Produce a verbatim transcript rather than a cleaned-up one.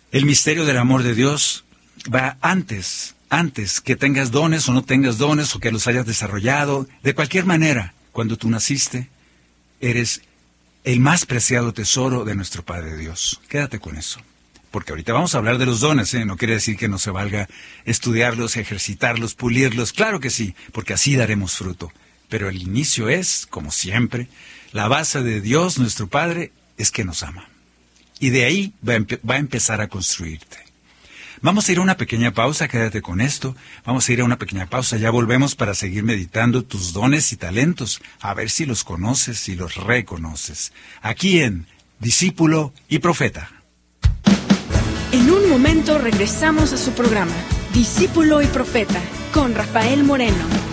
El misterio del amor de Dios va antes, antes que tengas dones o no tengas dones o que los hayas desarrollado. De cualquier manera, cuando tú naciste, eres el más preciado tesoro de nuestro Padre Dios. Quédate con eso. Porque ahorita vamos a hablar de los dones, ¿eh? No quiere decir que no se valga estudiarlos, ejercitarlos, pulirlos. Claro que sí, porque así daremos fruto. Pero el inicio es, como siempre, la base de Dios, nuestro Padre, es que nos ama. Y de ahí va a, va a empezar a construirte. Vamos a ir a una pequeña pausa, quédate con esto. Vamos a ir a una pequeña pausa, ya volvemos para seguir meditando tus dones y talentos, a ver si los conoces, si los reconoces. Aquí en Discípulo y Profeta. En un momento regresamos a su programa, Discípulo y Profeta, con Rafael Moreno.